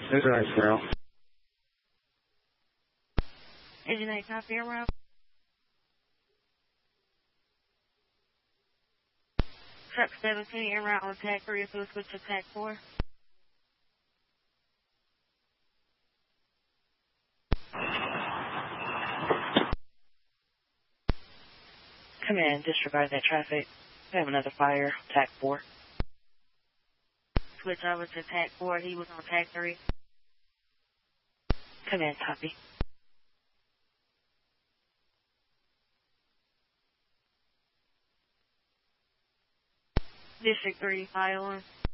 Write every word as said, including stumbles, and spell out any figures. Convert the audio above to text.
This is Girl. Engine eight, copy your route. Truck seventeen, en route on tag three, so switch to tag four. Command, disregard that traffic. We have another fire, tag four. Switch over to tag four, he was on tag three. Command, copy. District three, fire alarm.